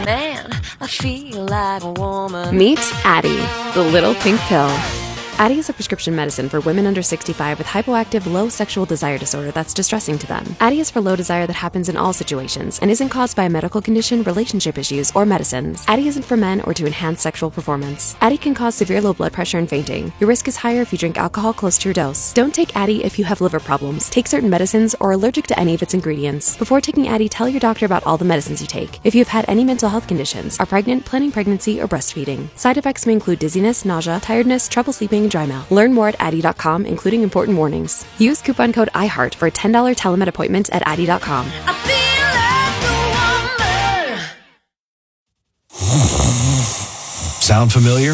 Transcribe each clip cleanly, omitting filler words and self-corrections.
Man, I feel like a woman. Meet Addyi, the little pink pill. Addyi is a prescription medicine for women under 65 with hypoactive low sexual desire disorder that's distressing to them. Addyi is for low desire that happens in all situations and isn't caused by a medical condition, relationship issues, or medicines. Addyi isn't for men or to enhance sexual performance. Addyi can cause severe low blood pressure and fainting. Your risk is higher if you drink alcohol close to your dose. Don't take Addyi if you have liver problems, take certain medicines, or are allergic to any of its ingredients. Before taking Addyi, tell your doctor about all the medicines you take. If you have had any mental health conditions, are pregnant, planning pregnancy, or breastfeeding. Side effects may include dizziness, nausea, tiredness, trouble sleeping, and dry mouth. Learn more at Addyi.com, including important warnings. Use coupon code IHEART for a $10 telemed appointment at Addyi.com. I feel like a woman. Sound familiar?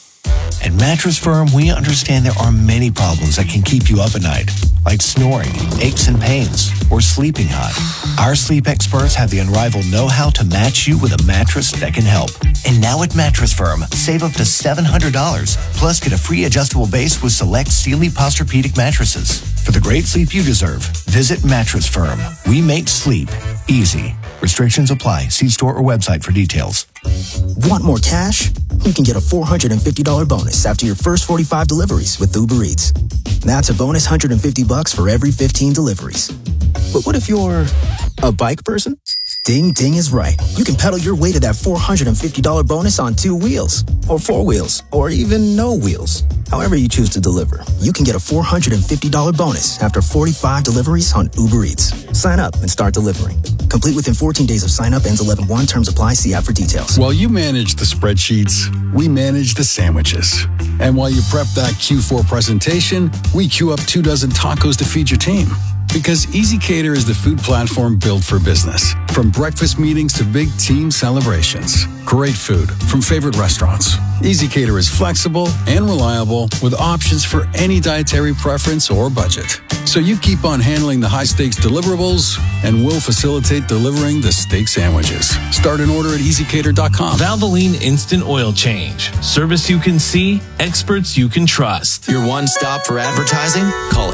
At Mattress Firm, we understand there are many problems that can keep you up at night, like snoring, aches and pains, or sleeping hot. Our sleep experts have the unrivaled know-how to match you with a mattress that can help. And now at Mattress Firm, save up to $700, plus get a free adjustable base with select Sealy Posturepedic mattresses. For the great sleep you deserve, visit Mattress Firm. We make sleep easy. Restrictions apply. See store or website for details. Want more cash? You can get a $450 bonus after your first 45 deliveries with Uber Eats. That's a bonus $150 for every 15 deliveries. But what if you're a bike person? Ding Ding is right. You can pedal your way to that $450 bonus on 2 wheels, or 4 wheels, or even no wheels. However you choose to deliver, you can get a $450 bonus after 45 deliveries on Uber Eats. Sign up and start delivering. Complete within 14 days of sign up. Ends 11/1. Terms apply. See app for details. While you manage the spreadsheets, we manage the sandwiches. And while you prep that Q4 presentation, we queue up 2 dozen tacos to feed your team. Because ezCater is the food platform built for business. From breakfast meetings to big team celebrations. Great food from favorite restaurants. ezCater is flexible and reliable with options for any dietary preference or budget. So you keep on handling the high-stakes deliverables, and we'll facilitate delivering the steak sandwiches. Start an order at ezCater.com. Valvoline Instant Oil Change. Service you can see, experts you can trust. Your one stop for advertising? Call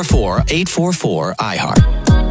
844-844-IHEART.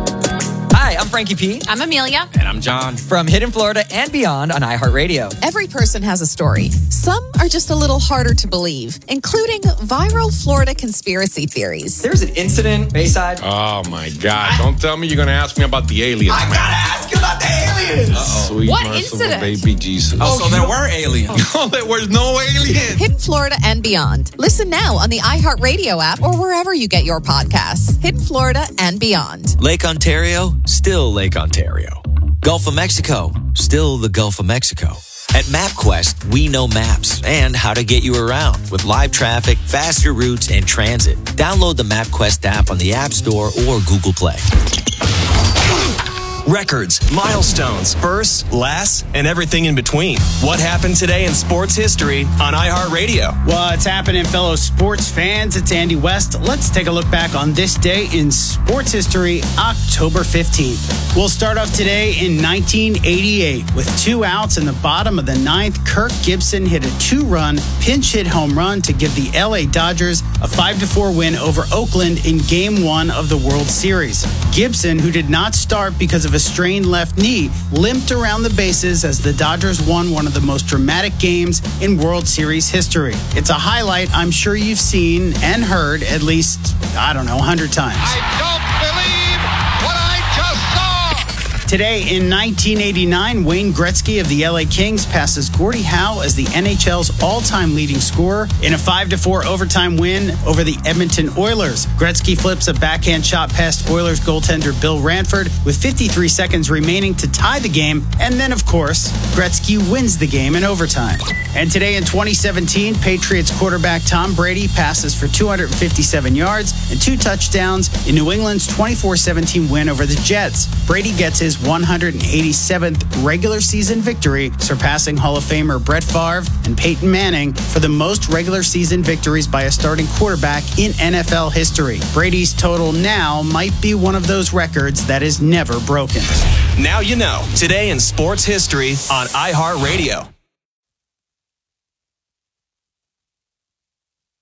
Hi, I'm Frankie P. I'm Amelia. And I'm John. From Hidden Florida and Beyond on iHeartRadio. Every person has a story. Some are just a little harder to believe, including viral Florida conspiracy theories. There's an incident, Bayside. Oh, my God. Don't tell me you're going to ask me about the aliens. I gotta ask you about the aliens. Uh-oh. Sweet What merciful incident? baby Jesus. Oh, so there were aliens. No, there was no aliens. Hidden Florida and Beyond. Listen now on the iHeartRadio app or wherever you get your podcasts. Hidden Florida and Beyond. Lake Ontario, still Lake Ontario. Gulf of Mexico, still the Gulf of Mexico. At MapQuest, we know maps and how to get you around with live traffic, faster routes, and transit. Download the MapQuest app on the App Store or Google Play. Records, milestones, firsts, lasts, and everything in between. What happened today in sports history on iHeartRadio? What's happening, fellow sports fans? It's Andy West. Let's take a look back on this day in sports history, October 15th. We'll start off today in 1988 with 2 outs in the bottom of the 9th. Kirk Gibson hit a 2-run pinch hit home run to give the LA Dodgers a 5-4 win over Oakland in Game 1 of the World Series. Gibson, who did not start because of a strained left knee, limped around the bases as the Dodgers won one of the most dramatic games in World Series history. It's a highlight I'm sure you've seen and heard at least, 100 times. I don't believe what I just saw! Today in 1989, Wayne Gretzky of the LA Kings passes Gordie Howe as the NHL's all-time leading scorer in a 5-4 overtime win over the Edmonton Oilers. Gretzky flips a backhand shot past Oilers goaltender Bill Ranford with 53 seconds remaining to tie the game, and then, of course, Gretzky wins the game in overtime. And today in 2017, Patriots quarterback Tom Brady passes for 257 yards and 2 touchdowns in New England's 24-17 win over the Jets. Brady gets his 187th regular season victory, surpassing Hall of Famer Brett Favre and Peyton Manning for the most regular season victories by a starting quarterback in NFL history. Brady's total now might be one of those records that is never broken. Now you know. Today in sports history on iHeartRadio.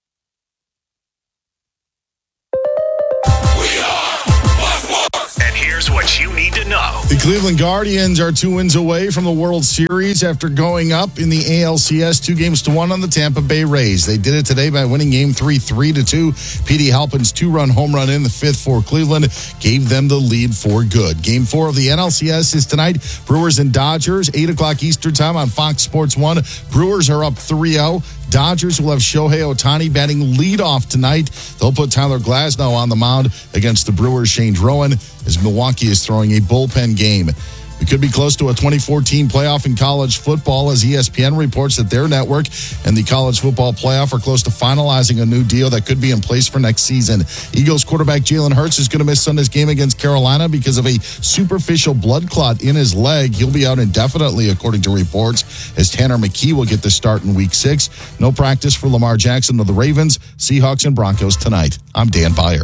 And here Here's what you need to know. The Cleveland Guardians are 2 wins away from the World Series after going up in the ALCS 2-1 on the Tampa Bay Rays. They did it today by winning Game 3 3-2. Petey Halpin's 2-run home run in the fifth for Cleveland gave them the lead for good. Game 4 of the NLCS is tonight. Brewers and Dodgers, 8 o'clock Eastern time on Fox Sports 1. Brewers are up 3-0. Dodgers will have Shohei Ohtani batting leadoff tonight. They'll put Tyler Glasnow on the mound against the Brewers' Shane Drowan as Milwaukee is throwing a bullpen game. We could be close to a 2014 playoff in college football as ESPN reports that their network and the college football playoff are close to finalizing a new deal that could be in place for next season. Eagles quarterback Jalen Hurts is going to miss Sunday's game against Carolina because of a superficial blood clot in his leg. He'll be out indefinitely, according to reports, as Tanner McKee will get the start in Week 6. No practice for Lamar Jackson of the Ravens, Seahawks, and Broncos tonight. I'm Dan Beyer.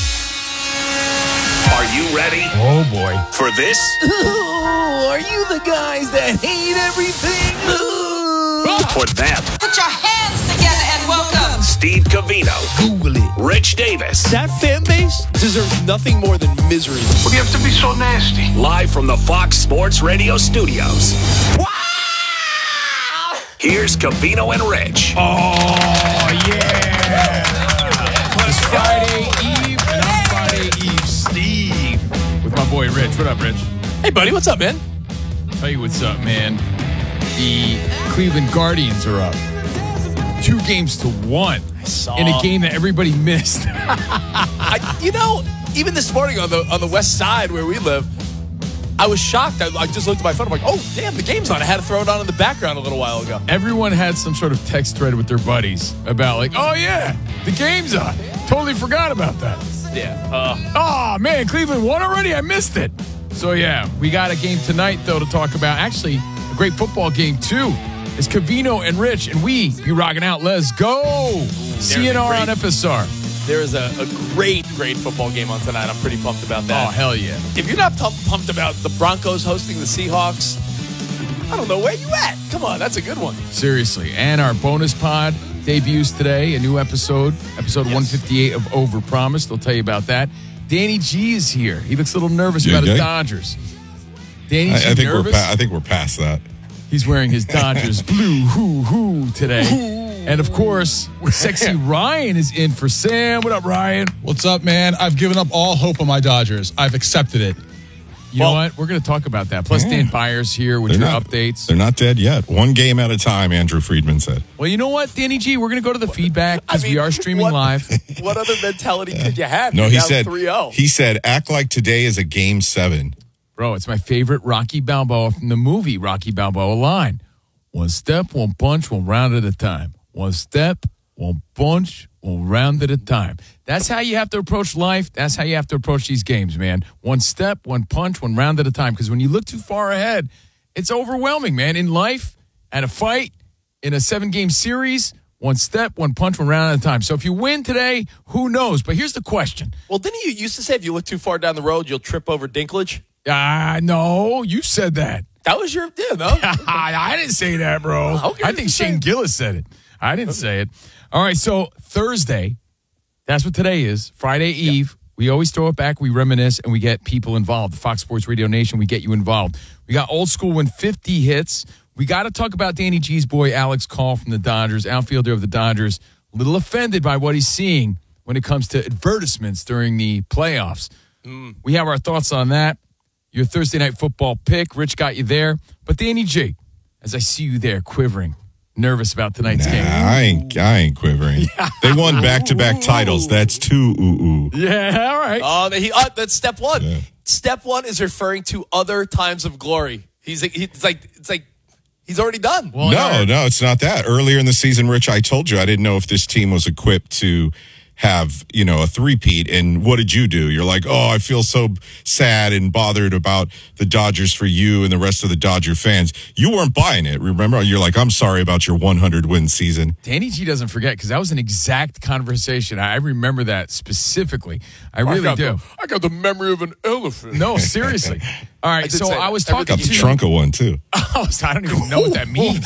Are you ready? Oh, boy. For this? Are you the guys that hate everything? For them? Put your hands together and welcome Steve Covino. Google it. Rich Davis. That fan base deserves nothing more than misery. What do you have to be so nasty? Live from the Fox Sports Radio studios. Wow! Here's Covino and Rich. Oh, yeah! It's Friday Eve, and I'm Friday Eve Steve. With my boy Rich. What up, Rich? Hey, buddy, what's up, man? Tell you what's up, man. The Cleveland Guardians are up 2-1 in a game that everybody missed. Even this morning on the west side where we live, I was shocked. I just looked at my phone. I'm like, oh, damn, the game's on. I had to throw it on in the background a little while ago. Everyone had some sort of text thread with their buddies about like, oh, yeah, the game's on. Totally forgot about that. Yeah. Oh, man, Cleveland won already? I missed it. So, yeah, we got a game tonight, though, to talk about. Actually, a great football game, too. It's Covino and Rich, and we be rocking out. Let's go. CNR on FSR. There is a great football game on tonight. I'm pretty pumped about that. Oh, hell yeah. If you're not pumped about the Broncos hosting the Seahawks, I don't know where you at. Come on, that's a good one. Seriously. And our bonus pod debuts today, a new episode 158 of Overpromised. They'll tell you about that. Danny G is here. He looks a little nervous about his Dodgers. Danny G I think nervous? I think we're past that. He's wearing his Dodgers blue hoo-hoo today. And, of course, Sexy Ryan is in for Sam. What up, Ryan? What's up, man? I've given up all hope on my Dodgers. I've accepted it. You know what? We're going to talk about that. Plus, Dan Byers here with your updates. They're not dead yet. One game at a time, Andrew Friedman said. Well, you know what, Danny G? We're going to go to the feedback because we are streaming live. What other mentality could you have? No, You're he down said 3-0. He said, act like today is a game 7. Bro, it's my favorite Rocky Balboa from the movie Rocky Balboa line. One step, one punch, one round at a time. One step, one punch, one round at a time. That's how you have to approach life. That's how you have to approach these games, man. One step, one punch, one round at a time. Because when you look too far ahead, it's overwhelming, man. In life, at a fight, in a 7-game series, one step, one punch, one round at a time. So if you win today, who knows? But here's the question. Well, didn't you used to say if you look too far down the road, you'll trip over Dinklage? No, you said that. That was your, no. I didn't say that, bro. Okay, I think Shane Gillis said it. I didn't say it. All right, so Thursday, that's what today is, Friday Eve. We always throw it back, we reminisce, and we get people involved. The Fox Sports Radio Nation, we get you involved. We got Old School when 50 hits. We got to talk about Danny G's boy, Alex Call from the Dodgers, outfielder of the Dodgers. A little offended by what he's seeing when it comes to advertisements during the playoffs. We have our thoughts on that. Your Thursday night football pick. Rich got you there. But Danny G, as I see you there quivering, nervous about tonight's game. I ain't quivering. They won back-to-back titles. That's 2 ooh-ooh. Yeah, all right. That's step one. Yeah. Step one is referring to other times of glory. It's like he's already done. Well, no, it's not that. Earlier in the season, Rich, I told you I didn't know if this team was equipped to have, a three-peat. And what did you do? You're like, oh, I feel so sad and bothered about the Dodgers for you and the rest of the Dodger fans. You weren't buying it, remember? You're like, I'm sorry about your 100-win season. Danny G doesn't forget because that was an exact conversation. I remember that specifically. I really do. I got the memory of an elephant. No, seriously. All right, so I was talking Got to the trunk of one, too. I don't even know what that means.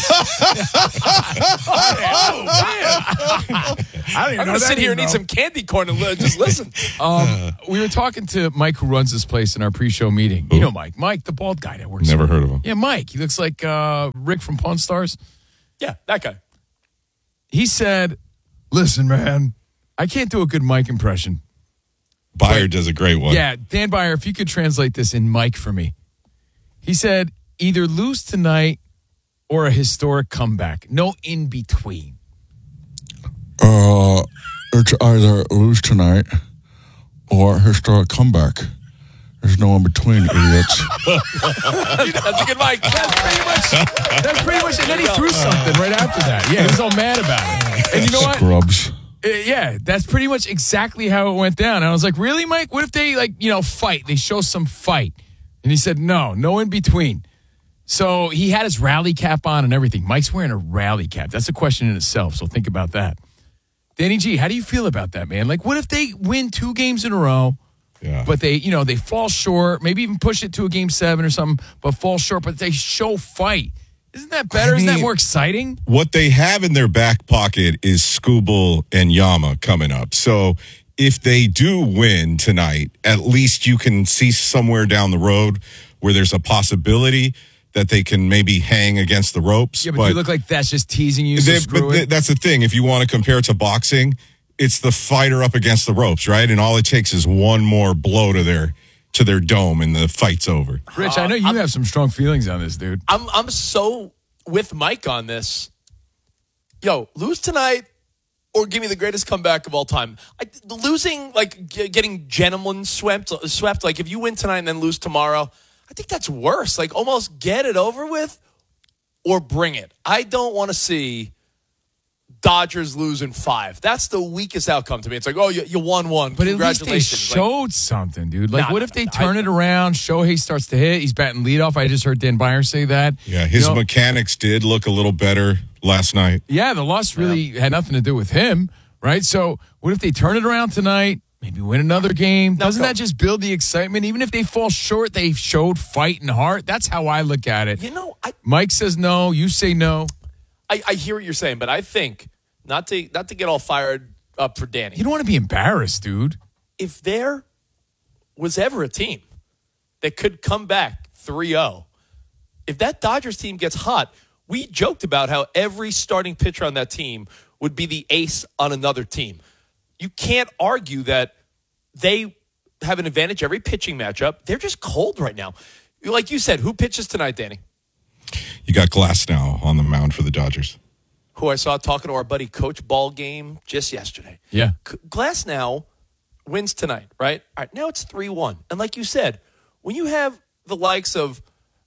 I don't even I'm know going to that sit here and means, eat some candy corn and just listen. We were talking to Mike, who runs this place, in our pre-show meeting. You know Mike. Mike, the bald guy that works Never here. heard of him. Yeah, Mike. He looks like Rick from Pawn Stars. Yeah, that guy. He said, listen, man, I can't do a good Mike impression. Byer does a great one. Yeah, Dan Byer, if you could translate this in Mike for me. He said, either lose tonight or a historic comeback. No in between. It's either lose tonight or historic comeback. There's no in between, idiots. That's a good Mike. That's pretty much, and then he threw something right after that. Yeah, he was all mad about it. And you know what? Scrubs. Yeah, that's pretty much exactly how it went down. And I was like, really, Mike? What if they, fight? They show some fight. And he said, no in between. So he had his rally cap on and everything. Mike's wearing a rally cap. That's a question in itself, so think about that. Danny G, how do you feel about that, man? Like, what if they win 2 games in a row, but they fall short, maybe even push it to a game 7 or something, but fall short, but they show fight. Isn't that better? Isn't that more exciting? What they have in their back pocket is Skubal and Yama coming up. So if they do win tonight, at least you can see somewhere down the road where there's a possibility that they can maybe hang against the ropes. Yeah, but you look like that's just teasing you. So screw it. That's the thing. If you want to compare it to boxing, it's the fighter up against the ropes, right? And all it takes is one more blow to their dome, and the fight's over. Rich, I know you have some strong feelings on this, dude. I'm so with Mike on this. Yo, lose tonight or give me the greatest comeback of all time. Losing, getting gentlemen swept. Like if you win tonight and then lose tomorrow, I think that's worse. Like almost get it over with or bring it. I don't want to see Dodgers losing 5. That's the weakest outcome to me. It's like, oh, you won one. But at least they showed something, dude. Like, what if they turn it around? Shohei starts to hit. He's batting leadoff. I just heard Dan Byer say that. Yeah, his mechanics did look a little better last night. Yeah, the loss really had nothing to do with him, right? So what if they turn it around tonight? Maybe win another game. Doesn't that just build the excitement? Even if they fall short, they showed fight and heart. That's how I look at it. Mike says no. You say no. I hear what you're saying, but I think not to get all fired up for Danny. You don't want to be embarrassed, dude. If there was ever a team that could come back 3-0, if that Dodgers team gets hot, we joked about how every starting pitcher on that team would be the ace on another team. You can't argue that they have an advantage every pitching matchup. They're just cold right now. Like you said, who pitches tonight, Danny? You got Glasnow on the mound for the Dodgers, who I saw talking to our buddy Coach Ball game just yesterday. Yeah. Glasnow wins tonight, right? All right, now it's 3-1. And like you said, when you have the likes of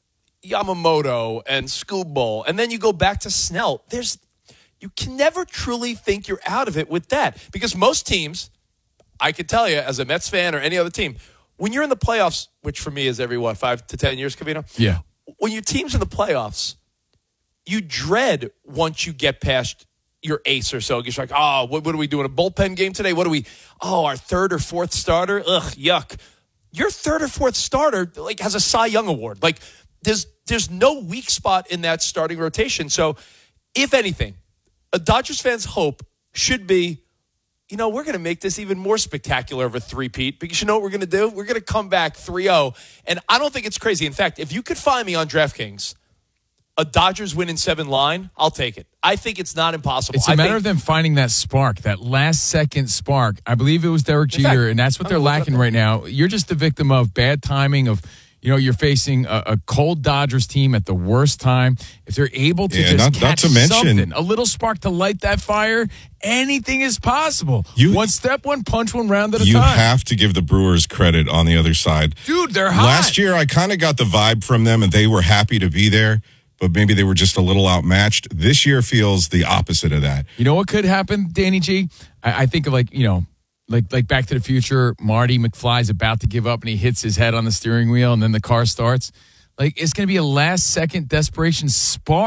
Yamamoto and Skubal, and then you go back to Snell, you can never truly think you're out of it with that. Because most teams, I could tell you as a Mets fan or any other team, when you're in the playoffs, which for me is every, 5 to 10 years, Covino? Yeah. When your team's in the playoffs, you dread once you get past your ace or so. You're like, oh, what are we doing? A bullpen game today? Our third or fourth starter? Ugh, yuck. Your third or fourth starter has a Cy Young award. There's no weak spot in that starting rotation. So, if anything, a Dodgers fan's hope should be, we're going to make this even more spectacular of a three-peat because you know what we're going to do? We're going to come back 3-0. And I don't think it's crazy. In fact, if you could find me on DraftKings a Dodgers win in 7 line, I'll take it. I think it's not impossible. It's a matter of them finding that spark, that last-second spark. I believe it was Derek Jeter, and that's what they're lacking right now. You're just the victim of bad timing of – you're facing a cold Dodgers team at the worst time. If they're able to catch something, a little spark to light that fire, anything is possible. One step, one punch, one round at a time. You have to give the Brewers credit on the other side. Dude, they're hot. Last year, I kind of got the vibe from them, and they were happy to be there, but maybe they were just a little outmatched. This year feels the opposite of that. You know what could happen, Danny G? I think of like Back to the Future, Marty McFly's about to give up and he hits his head on the steering wheel and then the car starts. It's going to be a last-second desperation spark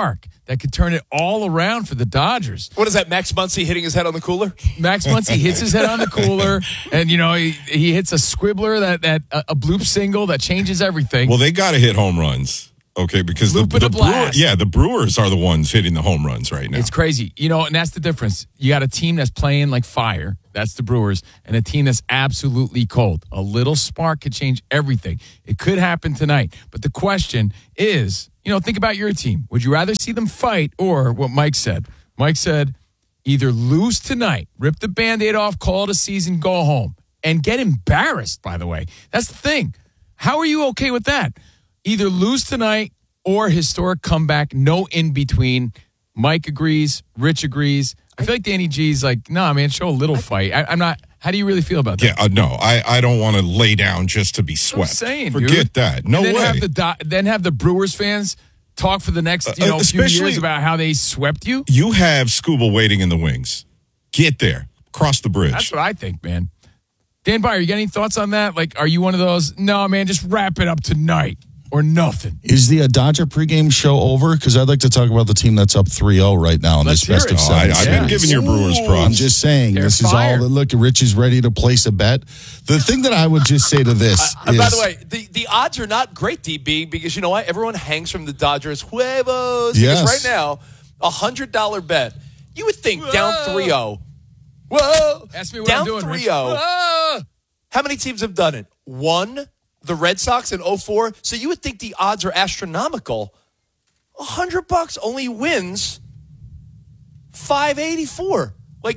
that could turn it all around for the Dodgers. What is that, Max Muncy hitting his head on the cooler? Max Muncy hits his head on the cooler, and, he hits a squibbler, a bloop single that changes everything. Well, they got to hit home runs. Okay, because the Brewers are the ones hitting the home runs right now. It's crazy. And that's the difference. You got a team that's playing like fire. That's the Brewers. And a team that's absolutely cold. A little spark could change everything. It could happen tonight. But the question is, think about your team. Would you rather see them fight or what Mike said? Mike said, either lose tonight, rip the Band-Aid off, call it a season, go home, and get embarrassed, by the way. That's the thing. How are you okay with that? Either lose tonight or historic comeback, no in between. Mike agrees. Rich agrees. I feel like Danny G's like, nah, man, show a little fight. I'm not. How do you really feel about that? Yeah, no, I don't want to lay down just to be swept. I'm saying, forget dude. that. No and way. Then have the Brewers fans talk for the next few years about how they swept you. You have Scuba waiting in the wings. Get there. Cross the bridge. That's what I think, man. Dan Byer, you got any thoughts on that? Like, are you one of those? No, man, just wrap it up tonight. Or nothing. Is the Dodger pregame show over? Because I'd like to talk about the team that's up 3-0 right now in this best of seven. I've been giving your Brewers props. I'm just saying, this is all. Look, Rich is ready to place a bet. The thing that I would just say to this is... By the way, the odds are not great, DB, because you know what? Everyone hangs from the Dodgers. Huevos. Yes. Because right now, $100 bet. You would think down 3-0. Whoa. Ask me what down I'm doing, 3-0. How many teams have done it? One. The Red Sox in 2004. So you would think the odds are astronomical. $100 only wins 584.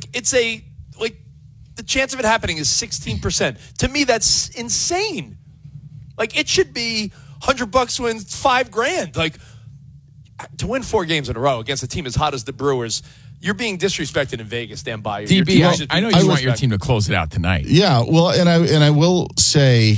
The chance of it happening is 16%. To me, that's insane. It should be $100 wins $5,000. To win 4 games in a row against a team as hot as the Brewers, you're being disrespected in Vegas, Dan Byer. DB, I know you want your team to close it out tonight. Yeah, well, and I will say.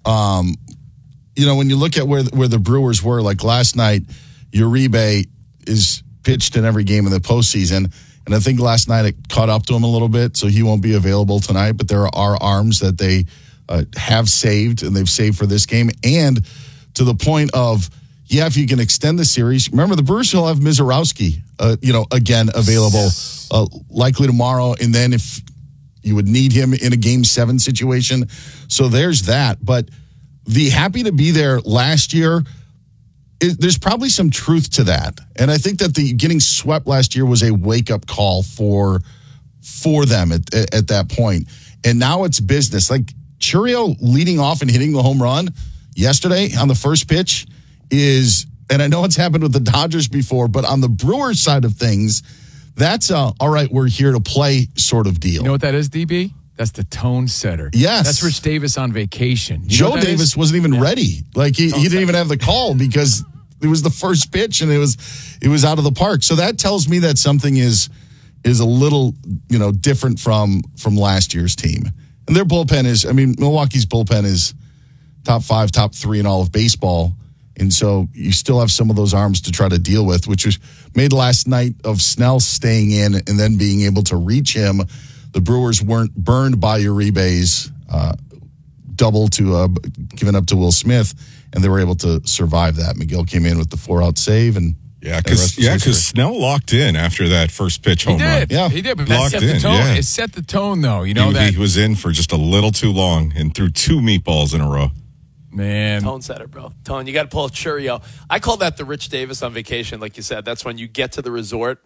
When you look at where the Brewers were, like last night, Uribe is pitched in every game in the postseason, and I think last night it caught up to him a little bit, so he won't be available tonight. But there are arms that they have saved, and they've saved for this game, and to the point of, if you can extend the series, remember the Brewers will have Mizorowski, again available, likely tomorrow, and then if you would need him in a Game 7 situation. So there's that. But the happy to be there last year, there's probably some truth to that. And I think that the getting swept last year was a wake-up call for them at that point. And now it's business. Like Chourio leading off and hitting the home run yesterday on the first pitch is, and I know it's happened with the Dodgers before, but on the Brewers side of things, that's all right, we're here to play sort of deal. You know what that is, DB? That's the tone setter. Yes. That's Rich Davis on vacation. Joe Davis wasn't even ready. He didn't even have the call because it was the first pitch and it was out of the park. So that tells me that something is a little, different from last year's team. And their bullpen is, Milwaukee's bullpen is top 5, top 3 in all of baseball. And so you still have some of those arms to try to deal with, which was made last night of Snell staying in and then being able to reach him. The Brewers weren't burned by Uribe's double to given up to Will Smith, and they were able to survive that. Miguel came in with the 4-out save, and because Snell locked in after that first pitch home run. Yeah, he did, but that set the tone. Yeah. It set the tone, though. He was in for just a little too long and threw 2 meatballs in a row. Man. Tone setter, bro. Tone, you got to pull a Chourio. I call that the Rich Davis on vacation, like you said. That's when you get to the resort,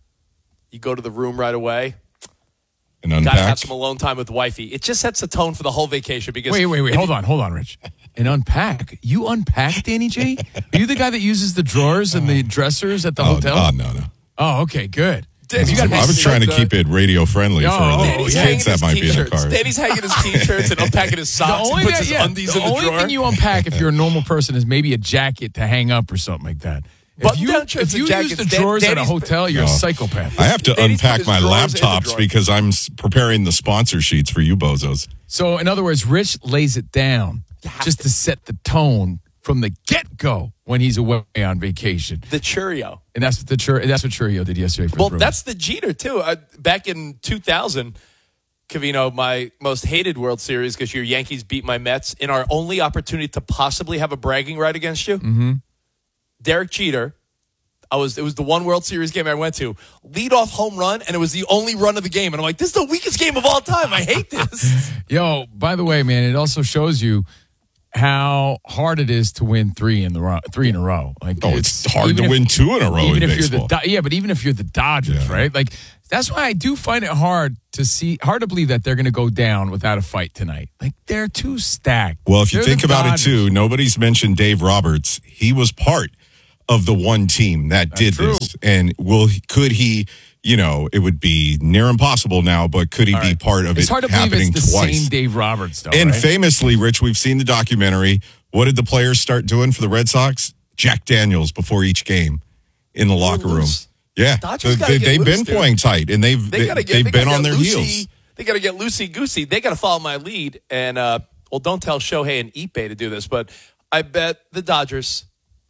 you go to the room right away, and unpack. Got to have some alone time with wifey. It just sets the tone for the whole vacation. Because wait. Hold on, Rich. And unpack? You unpack, Danny G? Are you the guy that uses the drawers and the dressers at the hotel? No. Oh, okay, good. I was trying to keep it radio friendly for the kids that might be in the car. Danny's hanging his t-shirts and unpacking his socks and puts his undies in the drawer. The only thing you unpack if you're a normal person is maybe a jacket to hang up or something like that. If you use the drawers at a hotel, you're a psychopath. I have to unpack my laptops because I'm preparing the sponsor sheets for you bozos. So, in other words, Rich lays it down just to set the tone from the get-go when he's away on vacation. The Chourio. And that's what Chourio did yesterday for the Brewers. That's the Jeter, too. Back in 2000, Covino, my most hated World Series because your Yankees beat my Mets in our only opportunity to possibly have a bragging right against you. Mm-hmm. Derek Jeter, It was the one World Series game I went to. Leadoff home run, and it was the only run of the game. And I'm like, this is the weakest game of all time. I hate this. Yo, by the way, man, it also shows you how hard it is to win three in a row. Like, it's hard to win 2 in a row in baseball. But even if you're the Dodgers, right? Like, that's why I do find it hard to believe that they're going to go down without a fight tonight. Like, they're too stacked. Well, if you They're think the about Dodgers. it too, nobody's mentioned Dave Roberts. He was part of the one team that did this, and could he? You know, it would be near impossible now, but could he be part of It's it hard to believe happening it's the twice? same Dave Roberts, though. And right? famously, Rich, we've seen the documentary. What did the players start doing for the Red Sox? Jack Daniels before each game in the locker room. Yeah, Dodgers so gotta get they've loose, been dude. playing tight, and they've been on their heels. They got to get loosey-goosey. They got to follow my lead. And, don't tell Shohei and Ippei to do this, but I bet the Dodgers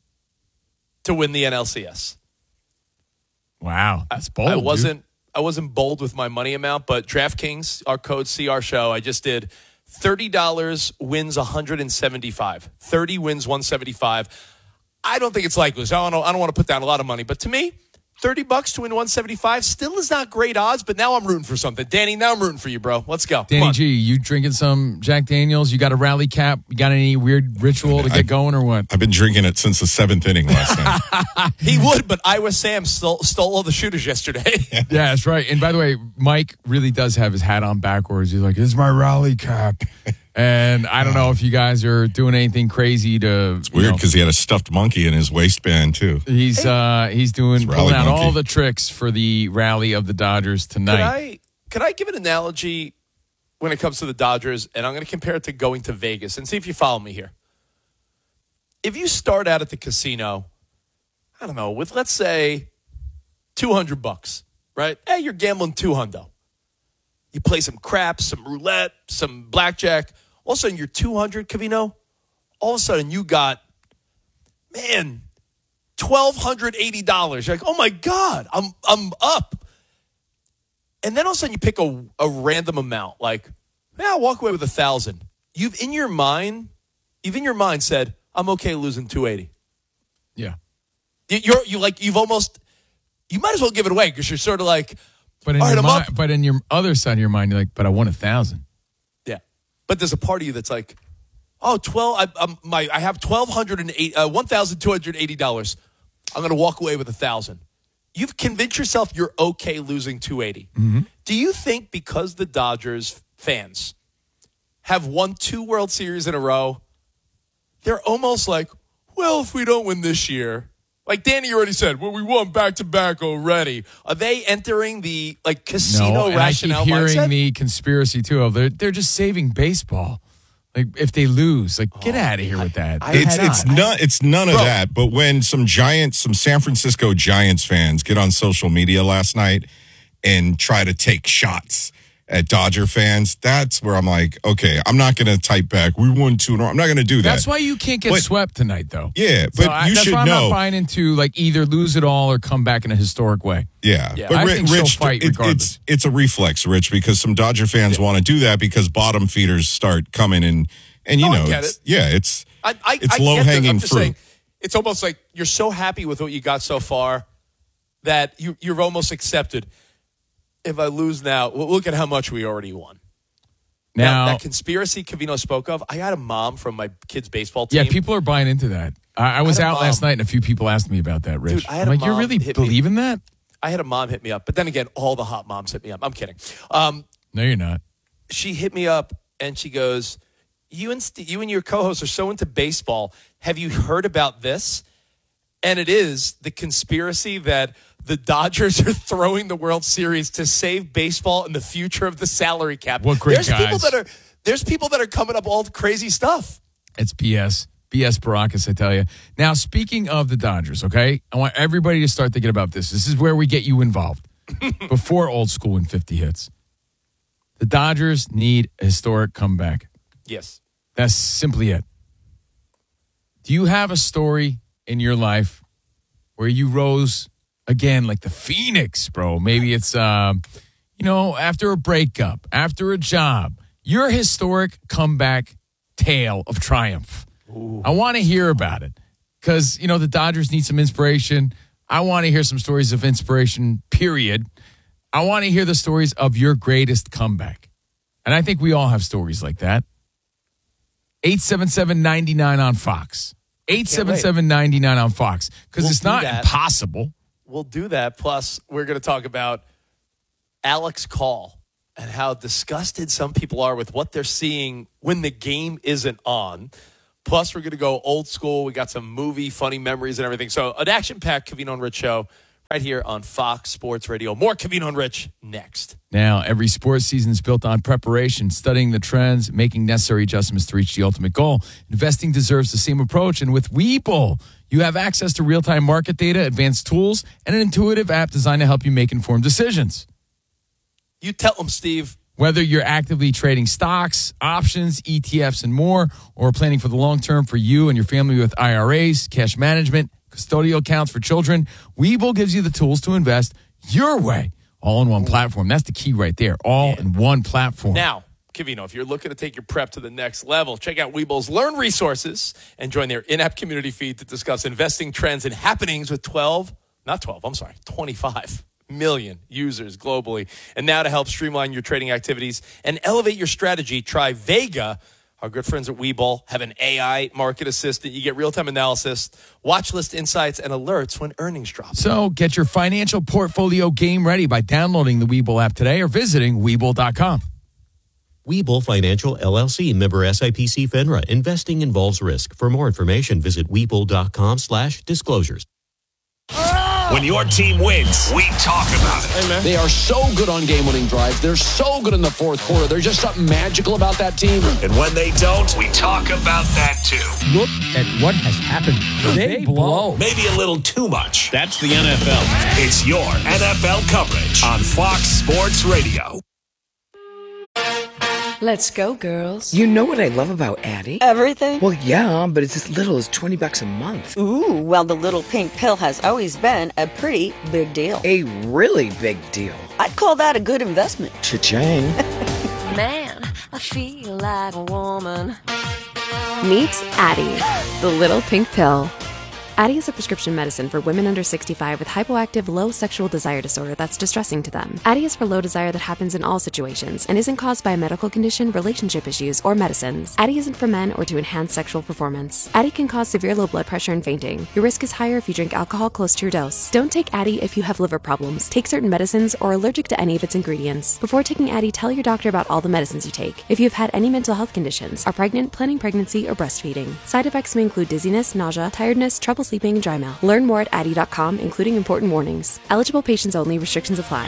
to win the NLCS. Wow, that's bold. I wasn't bold with my money amount, but DraftKings, our code CR Show, I just did $30 wins 175. 30 wins 175. I don't think it's likely. So I don't want to put down a lot of money, but to me, $30 to win 175 still is not great odds, but now I'm rooting for something. Danny, now I'm rooting for you, bro. Let's go. Come Danny on. G, you drinking some Jack Daniels? You got a rally cap? You got any weird ritual to get going or what? I've been drinking it since the 7th inning last night. He would, but Iowa Sam stole all the shooters yesterday. Yeah, that's right. And by the way, Mike really does have his hat on backwards. He's like, "It's my rally cap." And I don't know if you guys are doing anything crazy to. It's weird because he had a stuffed monkey in his waistband too. He's pulling rally out monkey. all the tricks for the rally of the Dodgers tonight. Could I give an analogy when it comes to the Dodgers? And I'm going to compare it to going to Vegas and see if you follow me here. If you start out at the casino, I don't know, with let's say $200, right? Hey, you're gambling $200. You play some craps, some roulette, some blackjack. All of a sudden, you're $200, Covino. All of a sudden, you got, man, $1,280. You're like, oh my God, I'm up. And then all of a sudden, you pick a random amount, like, yeah, I'll walk away with $1,000. You've in your mind said, I'm okay losing $280. Yeah. You might as well give it away because you're sort of like, But in, all right, your I'm mind, up. but in your other side of your mind, you're like, but I won 1,000. Yeah. But there's a part of you that's like, oh, I have $1,280. I'm going to walk away with $1,000. You've convinced yourself you're okay losing $280. Mm-hmm. Do you think because the Dodgers fans have won 2 World Series in a row, they're almost like, well, if we don't win this year, like Danny already said, well, we won back-to-back already. Are they entering the casino and rationale I keep hearing mindset? the conspiracy too of they're just saving baseball. Like if they lose, like get out of here with that. It's none of that. But when some San Francisco Giants fans get on social media last night and try to take shots at Dodger fans, that's where I'm like, okay, I'm not going to type back. We won 2 in a row. I'm not going to do that. That's why you can't get swept tonight, though. Yeah, but you that's should why I'm know. not buying into either lose it all or come back in a historic way. Yeah. Yeah, But I think she'll fight regardless. it's a reflex, Rich, because some Dodger fans want to do that because bottom feeders start coming and you know, I get it's, it. yeah, it's I low get that. hanging I'm just fruit. saying, it's almost like you're so happy with what you got so far that you've almost accepted. If I lose now, well, look at how much we already won. Now, that conspiracy Covino spoke of, I had a mom from my kid's baseball team. Yeah, people are buying into that. I was out last night and a few people asked me about that, Rich. Dude, I had I'm a like, you're mom really hit me. believing that? I had a mom hit me up, but then again, all the hot moms hit me up. I'm kidding. No, you're not. She hit me up and she goes, you and your co-host are so into baseball. Have you heard about this? And it is the conspiracy that the Dodgers are throwing the World Series to save baseball and the future of the salary cap. What great There's people guys. there's people that are coming up all crazy stuff. It's BS. BS Baracus, I tell you. Now, speaking of the Dodgers, okay, I want everybody to start thinking about this. This is where we get you involved. Before old school and 50 hits. The Dodgers need a historic comeback. Yes. That's simply it. Do you have a story in your life where you rose again like the Phoenix, bro? Maybe it's, after a breakup, after a job, your historic comeback tale of triumph. Ooh. I want to hear about it because, the Dodgers need some inspiration. I want to hear some stories of inspiration, period. I want to hear the stories of your greatest comeback. And I think we all have stories like that. 877-99 on Fox. 877-99 on Fox. Because it's not impossible. We'll do that. Plus, we're going to talk about Alex Call and how disgusted some people are with what they're seeing when the game isn't on. Plus, we're going to go old school. We got some movie funny memories and everything. So an action-packed Covino and Rich show right here on Fox Sports Radio. More Covino and Rich next. Now, every sports season is built on preparation, studying the trends, making necessary adjustments to reach the ultimate goal. Investing deserves the same approach. And with Webull, you have access to real-time market data, advanced tools, and an intuitive app designed to help you make informed decisions. You tell them, Steve. Whether you're actively trading stocks, options, ETFs, and more, or planning for the long term for you and your family with IRAs, cash management, custodial accounts for children, Webull gives you the tools to invest your way, all in one platform. That's the key right there, all in one platform. Now, Covino, if you're looking to take your prep to the next level, check out Webull's Learn resources and join their in-app community feed to discuss investing trends and happenings with 25 million users globally. And now to help streamline your trading activities and elevate your strategy, try Vega. Our good friends at Webull have an AI market assistant. You get real-time analysis, watch list insights, and alerts when earnings drop. So get your financial portfolio game ready by downloading the Webull app today or visiting Webull.com. Webull Financial, LLC, member SIPC FINRA. Investing involves risk. For more information, visit Webull.com/disclosures. When your team wins, we talk about it. Hey, they are so good on game-winning drives. They're so good in the fourth quarter. There's just something magical about that team. And when they don't, we talk about that too. Look at what has happened. They blow. Maybe a little too much. That's the NFL. It's your NFL coverage on Fox Sports Radio. Let's go, girls. You know what I love about Addie? Everything? Well, yeah, but it's as little as $20 a month. Ooh, well, the little pink pill has always been a pretty big deal. A really big deal. I'd call that a good investment. Cha-ching. Man, I feel like a woman. Meet Addie, the little pink pill. Addie is a prescription medicine for women under 65 with hypoactive low sexual desire disorder that's distressing to them. Addie is for low desire that happens in all situations and isn't caused by a medical condition, relationship issues, or medicines. Addie isn't for men or to enhance sexual performance. Addie can cause severe low blood pressure and fainting. Your risk is higher if you drink alcohol close to your dose. Don't take Addie if you have liver problems, take certain medicines, or are allergic to any of its ingredients. Before taking Addie, tell your doctor about all the medicines you take. If you've had any mental health conditions, are pregnant, planning pregnancy, or breastfeeding. Side effects may include dizziness, nausea, tiredness, trouble sleeping, and dry mouth. Learn more at Addie.com, including important warnings. Eligible patients only. Restrictions apply.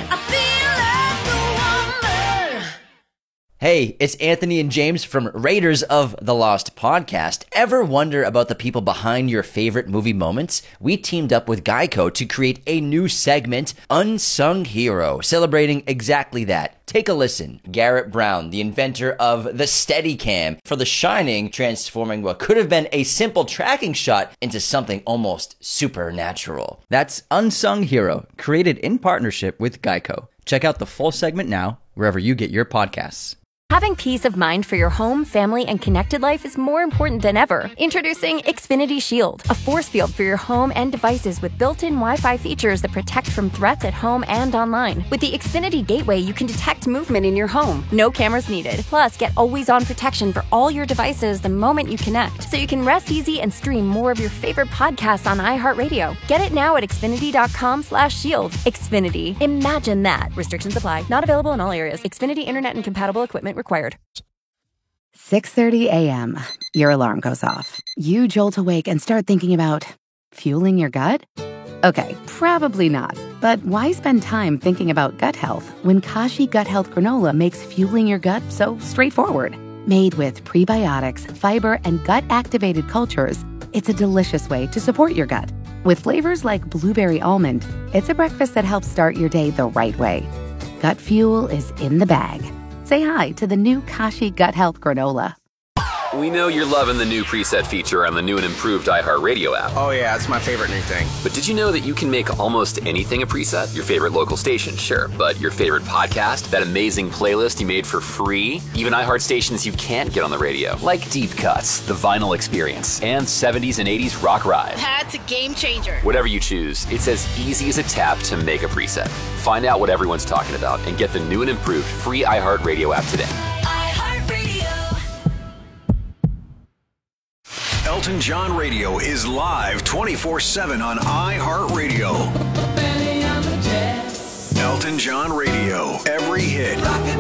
Hey, it's Anthony and James from Raiders of the Lost podcast. Ever wonder about the people behind your favorite movie moments? We teamed up with Geico to create a new segment, Unsung Hero, celebrating exactly that. Take a listen. Garrett Brown, the inventor of the Steadicam for The Shining, transforming what could have been a simple tracking shot into something almost supernatural. That's Unsung Hero, created in partnership with Geico. Check out the full segment now, wherever you get your podcasts. Having peace of mind for your home, family, and connected life is more important than ever. Introducing Xfinity Shield, a force field for your home and devices with built-in Wi-Fi features that protect from threats at home and online. With the Xfinity Gateway, you can detect movement in your home. No cameras needed. Plus, get always-on protection for all your devices the moment you connect, so you can rest easy and stream more of your favorite podcasts on iHeartRadio. Get it now at Xfinity.com/shield. Xfinity. Imagine that. Restrictions apply. Not available in all areas. Xfinity Internet and compatible equipment required. 6:30 a.m. Your alarm goes off. You jolt awake and start thinking about fueling your gut? Okay, probably not. But why spend time thinking about gut health when Kashi Gut Health Granola makes fueling your gut so straightforward? Made with prebiotics, fiber, and gut-activated cultures, it's a delicious way to support your gut. With flavors like blueberry almond, it's a breakfast that helps start your day the right way. Gut fuel is in the bag. Say hi to the new Kashi Gut Health Granola. We know you're loving the new preset feature on the new and improved iHeartRadio app. Oh yeah, it's my favorite new thing. But did you know that you can make almost anything a preset? Your favorite local station, sure. But your favorite podcast? That amazing playlist you made for free? Even iHeart stations you can't get on the radio. Like Deep Cuts, The Vinyl Experience, and 70s and 80s Rock Ride. That's a game changer. Whatever you choose, it's as easy as a tap to make a preset. Find out what everyone's talking about and get the new and improved free iHeartRadio app today. Elton John Radio is live 24/7 on iHeartRadio. Elton John Radio, every hit.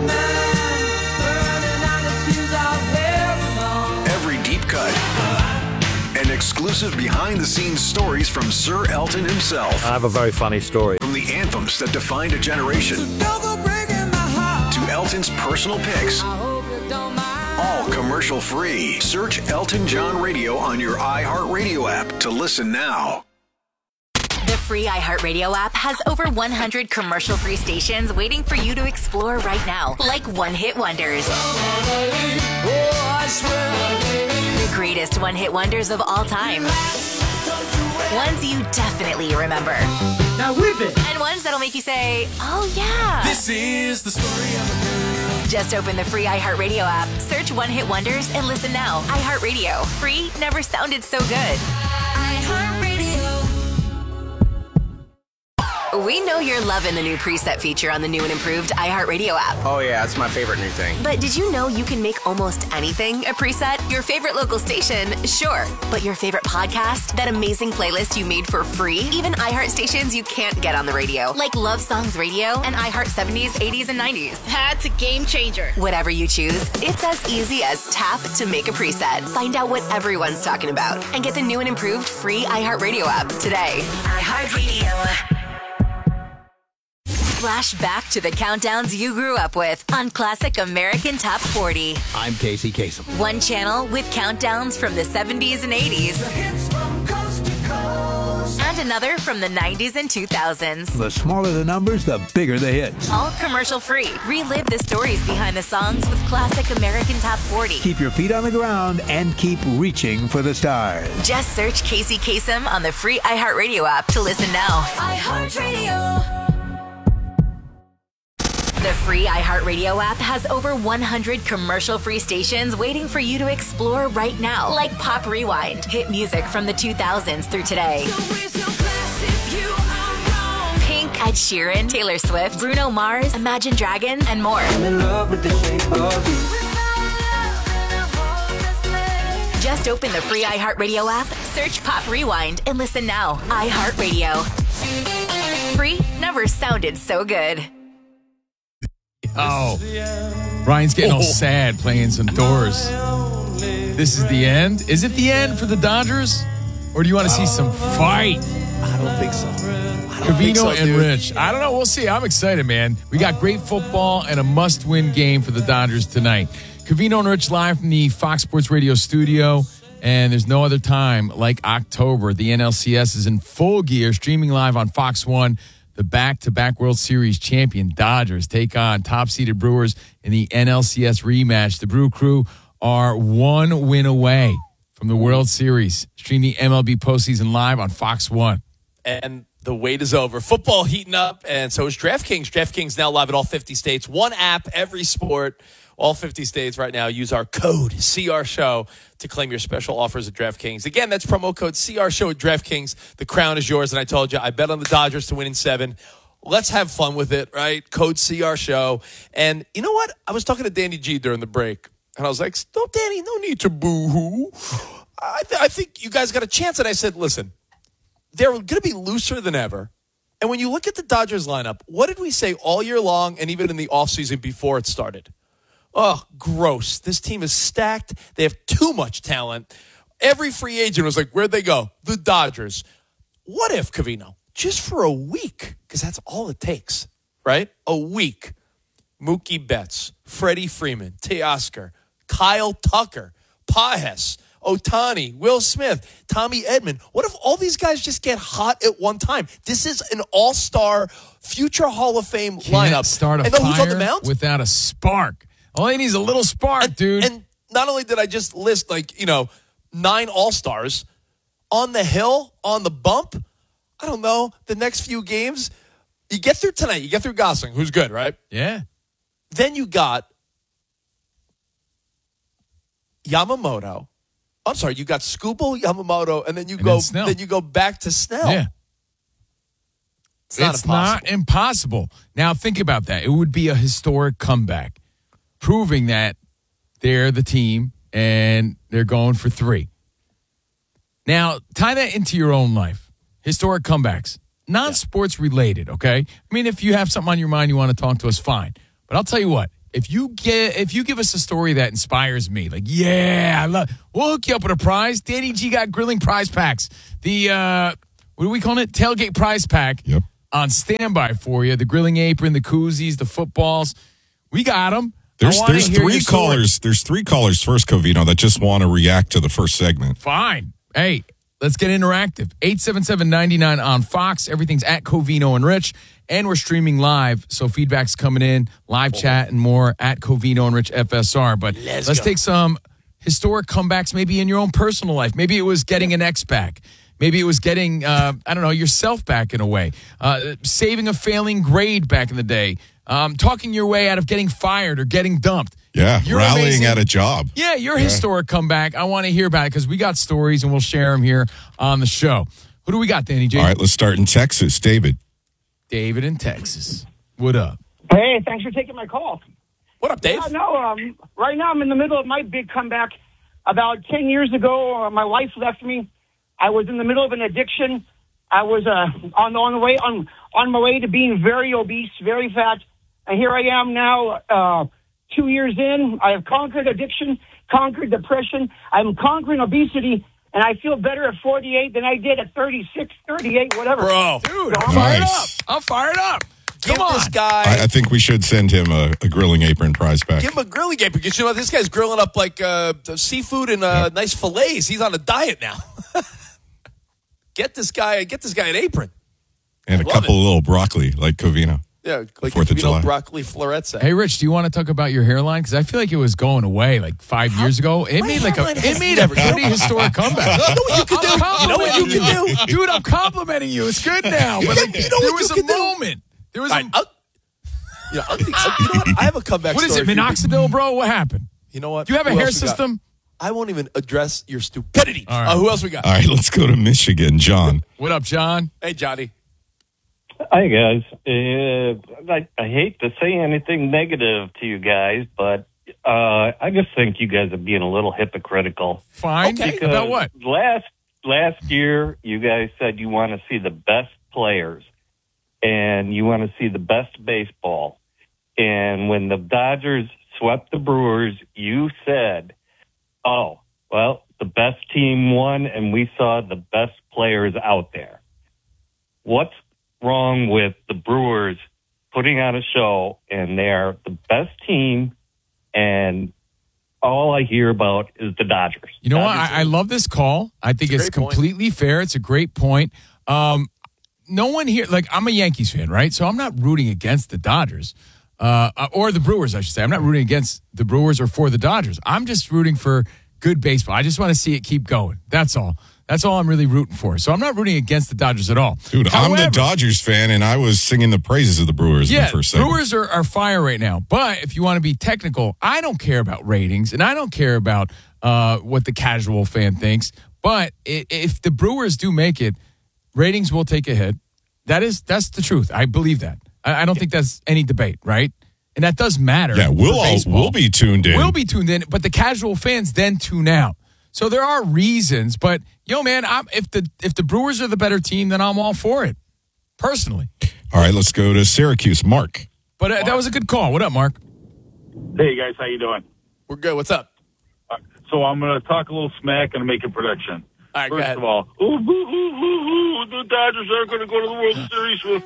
Every deep cut. And exclusive behind-the-scenes stories from Sir Elton himself. I have a very funny story. From the anthems that defined a generation to Elton's personal picks. All commercial-free. Search Elton John Radio on your iHeartRadio app to listen now. The free iHeartRadio app has over 100 commercial-free stations waiting for you to explore right now, like one-hit wonders. The greatest one-hit wonders of all time. Ones you definitely remember. Now whip it! And ones that'll make you say, oh yeah. This is the story of a girl. Just open the free iHeartRadio app, search One Hit Wonders, and listen now. iHeartRadio. Free never sounded so good. We know you're loving the new preset feature on the new and improved iHeartRadio app. Oh yeah, it's my favorite new thing. But did you know you can make almost anything a preset? Your favorite local station, sure. But your favorite podcast? That amazing playlist you made for free? Even iHeart stations you can't get on the radio, like Love Songs Radio and iHeart 70s, 80s, and 90s. That's a game changer. Whatever you choose, it's as easy as tap to make a preset. Find out what everyone's talking about and get the new and improved free iHeartRadio app today. iHeartRadio. Flash back to the countdowns you grew up with on Classic American Top 40. I'm Casey Kasem. One channel with countdowns from the 70s and 80s. And another from the 90s and 2000s. The smaller the numbers, the bigger the hits. All commercial free. Relive the stories behind the songs with Classic American Top 40. Keep your feet on the ground and keep reaching for the stars. Just search Casey Kasem on the free iHeartRadio app to listen now. iHeartRadio. The free iHeartRadio app has over 100 commercial-free stations waiting for you to explore right now, like Pop Rewind, hit music from the 2000s through today. Pink, Ed Sheeran, Taylor Swift, Bruno Mars, Imagine Dragons, and more. I'm in love with the shape of you. Just open the free iHeartRadio app, search Pop Rewind, and listen now. iHeartRadio. Free never sounded so good. Oh, Ryan's getting all sad playing some Doors. This is the end? Is it the end for the Dodgers? Or do you want to see some fight? I don't think so. Covino and Rich. I don't know. We'll see. I'm excited, man. We got great football and a must-win game for the Dodgers tonight. Covino and Rich live from the Fox Sports Radio studio. And there's no other time like October. The NLCS is in full gear, streaming live on Fox 1. The back-to-back World Series champion Dodgers take on top-seeded Brewers in the NLCS rematch. The Brew Crew are one win away from the World Series. Stream the MLB postseason live on Fox 1. And the wait is over. Football heating up, and so is DraftKings. DraftKings now live at all 50 states. One app, every sport. All 50 states right now. Use our code CRSHOW to claim your special offers at DraftKings. Again, that's promo code CRSHOW at DraftKings. The crown is yours. And I told you, I bet on the Dodgers to win in 7. Let's have fun with it, right? Code CRSHOW. And you know what? I was talking to Danny G during the break. And I was like, no, Danny, no need to boo-hoo. I think you guys got a chance. And I said, listen, they're going to be looser than ever. And when you look at the Dodgers lineup, what did we say all year long and even in the offseason before it started? Oh, gross. This team is stacked. They have too much talent. Every free agent was like, where'd they go? The Dodgers. What if, Covino, just for a week, because that's all it takes, right? A week. Mookie Betts, Freddie Freeman, Teoscar, Kyle Tucker, Pajes, Ohtani, Will Smith, Tommy Edman. What if all these guys just get hot at one time? This is an all-star, future Hall of Fame lineup. Start a and then who's on the fire mound? without a spark. All he needs is a little spark, dude. And not only did I just list 9 All-Stars on the hill, on the bump, I don't know, the next few games, you get through tonight, you get through Gosling, who's good, right? Yeah. Then you got Yamamoto. I'm sorry, you got Skubal, Yamamoto, and then you go back to Snell. Yeah. It's not impossible. Now, think about that. It would be a historic comeback, proving that they're the team and they're going for 3. Now, tie that into your own life. Historic comebacks. Non-sports related, okay? I mean, if you have something on your mind you want to talk to us, fine. But I'll tell you what. If you give us a story that inspires me, we'll hook you up with a prize. Danny G got grilling prize packs. The what are we calling it? Tailgate prize pack. Yep. On standby for you. The grilling apron, the koozies, the footballs. We got them. There's 3 callers. There's 3 callers first, Covino, that just want to react to the first segment. Fine. Hey, let's get interactive. 877-99 on Fox. Everything's at Covino and Rich. And we're streaming live, so feedback's coming in, live chat and more at Covino and Rich FSR. But let's take some historic comebacks maybe in your own personal life. Maybe it was getting an ex back. Maybe it was getting, yourself back in a way. Saving a failing grade back in the day. Talking your way out of getting fired or getting dumped. Yeah, You're rallying amazing. at a job. Yeah, your historic comeback. I want to hear about it because we got stories and we'll share them here on the show. Who do we got, Danny J? All right, let's start in Texas. David in Texas. What up? Hey, thanks for taking my call. What up, Dave? Right now I'm in the middle of my big comeback. About 10 years ago, my wife left me. I was in the middle of an addiction. I was on my way to being very obese, very fat, and here I am now. 2 years in, I have conquered addiction, conquered depression. I'm conquering obesity, and I feel better at 48 than I did at 36, 38, whatever. Bro. Dude, I'm fired up. I'm fired up. Give this guy. I think we should send him a grilling apron prize pack. Give him a grilling apron because this guy's grilling up seafood and nice fillets. He's on a diet now. Get this guy an apron. And a couple of little broccoli like Covino. Yeah, like 4th of July. broccoli florets. Hey, Rich, do you want to talk about your hairline? Because I feel like it was going away 5 years ago. It made a pretty historic comeback. You know what you can do? You know what you can do? Dude, I'm complimenting you. It's good now. But there was a moment. There was I have a comeback What is story it, minoxidil, bro? What happened? You know what? Do you have a Who hair else we got? system? I won't even address your stupidity. All right. Who else we got? All right, let's go to Michigan. John. What up, John? Hey, Johnny. Hi, guys. I hate to say anything negative to you guys, but I just think you guys are being a little hypocritical. Fine. Because About what? Last year, you guys said you want to see the best players and you want to see the best baseball. And when the Dodgers swept the Brewers, you said, oh, well, the best team won and we saw the best players out there. What's wrong with the Brewers putting on a show and they're the best team and all I hear about is the Dodgers? You know what? I love this call. I think it's completely fair. It's a great point. No one here, I'm a Yankees fan, right? So I'm not rooting against the Dodgers or the Brewers, I should say. I'm not rooting against the Brewers or for the Dodgers. I'm just rooting for good baseball. I just want to see it keep going. That's all. That's all I'm really rooting for. So I'm not rooting against the Dodgers at all. Dude, I'm the Dodgers fan, and I was singing the praises of the Brewers in the first segment. Brewers are fire right now. But if you want to be technical, I don't care about ratings, and I don't care about what the casual fan thinks. But if the Brewers do make it, ratings will take a hit. That's the truth. I believe that. I don't think that's any debate, right? And that does matter. Yeah, we'll be tuned in. We'll be tuned in, but the casual fans then tune out. So there are reasons, but man, if the Brewers are the better team, then I'm all for it, personally. All right, let's go to Syracuse. Mark. But that was a good call. What up, Mark? Hey, guys, how you doing? We're good. What's up? So I'm going to talk a little smack and make a prediction. All right, First of all, the Dodgers are going to go to the World Series for the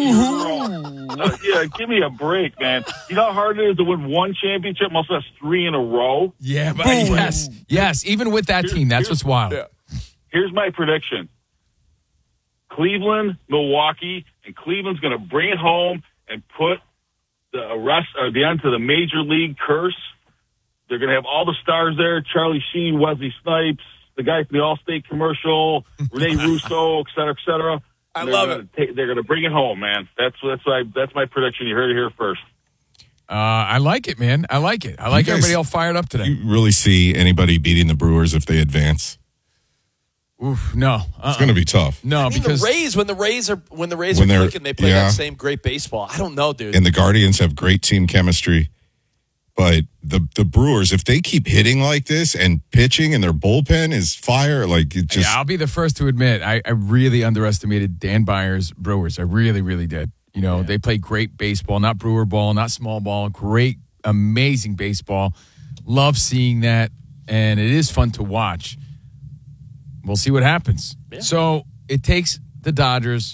third year. Yeah, give me a break, man. You know how hard it is to win one championship, most of us 3 in a row? Yeah, but yes. Even with that team, that's what's wild. Yeah. Here's my prediction. Cleveland, Milwaukee, and Cleveland's going to bring it home and put the end to the major league curse. They're going to have all the stars there: Charlie Sheen, Wesley Snipes, the guy from the Allstate commercial, Rene Russo, et cetera, et cetera. I love it. They're going to bring it home, man. That's my prediction. You heard it here first. I like it, man. I like it. I like guys- everybody all fired up today. You really see anybody beating the Brewers if they advance? Oof, no. It's going to be tough. No, I mean, because the Rays, when the Rays are When they're- clicking, they play yeah. that same great baseball. I don't know, dude. And the Guardians have great team chemistry. But the Brewers, if they keep hitting like this and pitching and their bullpen is fire, like it just. yeah, I'll be the first to admit I really underestimated Dan Byers' Brewers. I really, really did. You know, they play great baseball, not brewer ball, not small ball. Great, amazing baseball. Love seeing that, and it is fun to watch. We'll see what happens. Yeah. So it takes the Dodgers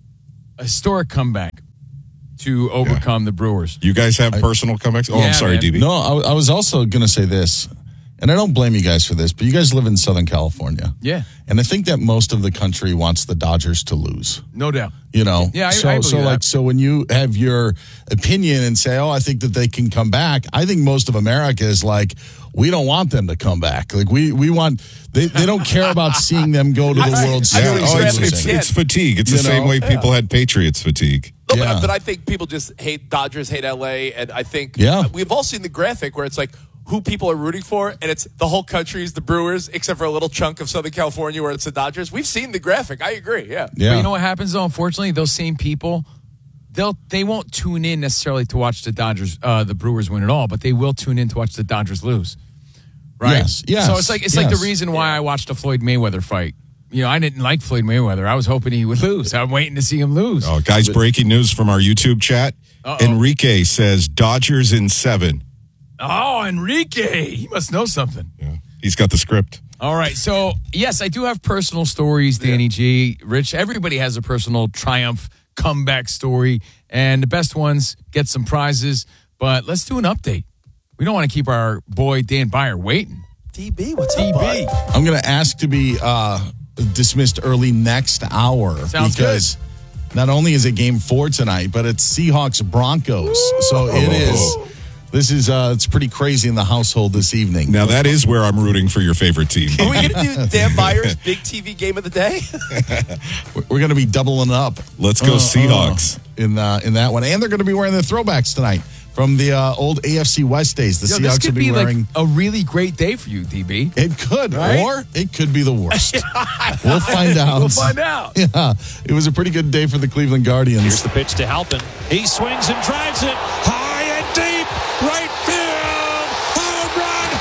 a historic comeback to overcome the Brewers. You guys have personal comebacks? Oh, Yeah, I'm sorry, man. DB. No, I was also going to say this, and I don't blame you guys for this, but you guys live in Southern California. Yeah. And I think that most of the country wants the Dodgers to lose. No doubt. You know, Yeah, I so believe that. so when you have your opinion and say, "Oh, I think that they can come back," I think most of America is like, "We don't want them to come back. Like we want they don't care about seeing them go to the World Series." Oh, and it's losing. fatigue. It's the same way people had Patriots fatigue. No, but I think people just hate Dodgers, hate LA, and I think we've all seen the graphic where it's like who people are rooting for, and it's the whole country is the Brewers, except for a little chunk of Southern California where it's the Dodgers. We've seen the graphic. I agree. Yeah. But you know what happens though? Unfortunately, those same people, they won't tune in necessarily to watch the Dodgers, the Brewers win at all, but they will tune in to watch the Dodgers lose. Right? Yes, So it's like the reason why I watched a Floyd Mayweather fight. You know, I didn't like Floyd Mayweather. I was hoping he would lose. I'm waiting to see him lose. Oh, guys, breaking news from our YouTube chat. Enrique says Dodgers in 7. Oh, Enrique. He must know something. Yeah. He's got the script. All right. So, yes, I do have personal stories, Danny G. Rich, everybody has a personal triumph comeback story, and the best ones get some prizes. But let's do an update. We don't want to keep our boy Dan Byer waiting. DB, what's DB? up, I'm going to ask to be dismissed early next hour. Sounds because not only is it game 4 tonight, but it's Seahawks Broncos. So it is. This is it's pretty crazy in the household this evening. Now, that is where I'm rooting for your favorite team. Are we going to do Dan Byers' big TV game of the day? We're going to be doubling up. Let's go Seahawks. In that one. And they're going to be wearing the throwbacks tonight from the old AFC West days. The Yo, Seahawks this could will be be wearing... like a really great day for you, DB. It could, Right? or it could be the worst. We'll find out. We'll find out. Yeah, it was a pretty good day for the Cleveland Guardians. Here's the pitch to Halpin. He swings and drives it high and deep. Right field. Home run,